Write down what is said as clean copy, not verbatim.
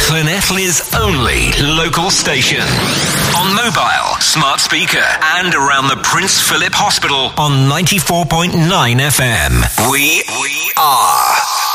Llanelli's only local station. On mobile, smart speaker, and around the Prince Philip Hospital on 94.9 FM. We are